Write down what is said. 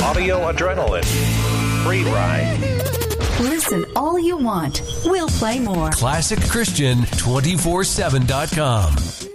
Audio Adrenaline. Free ride. Listen all you want. We'll play more. ClassicChristian247.com.